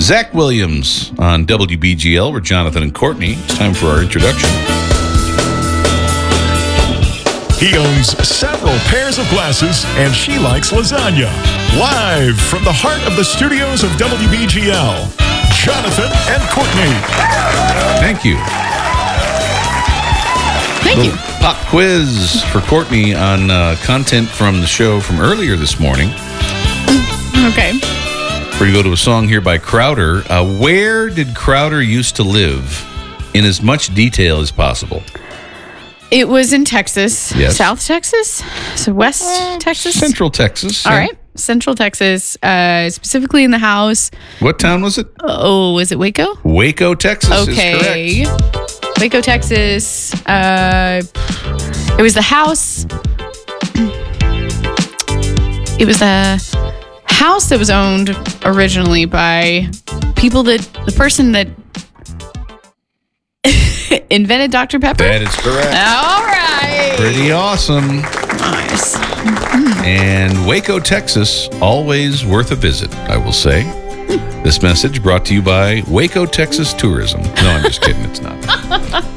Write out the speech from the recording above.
Zach Williams on WBGL. We're Jonathan and Courtney. It's time for our introduction. He owns several pairs of glasses, and she likes lasagna. Live from the heart of the studios of WBGL, Jonathan and Courtney. Thank you. Thank you. Pop quiz for Courtney on content from the show from earlier this morning. Okay. We're going to go to a song here by Crowder. Where did Crowder used to live in as much detail as possible? It was in Texas. Yes. South Texas? So West Texas? Central Texas. All right. Central Texas, specifically in the house. What town was it? Oh, was it Waco? Waco, Texas Okay. is correct. Waco, Texas. It was the house. It was the house that was owned originally by the person that invented Dr. Pepper. That is correct. All right. Pretty awesome. Nice. And Waco, Texas, always worth a visit, I will say. This message brought to you by Waco, Texas Tourism. No, I'm just kidding. It's not.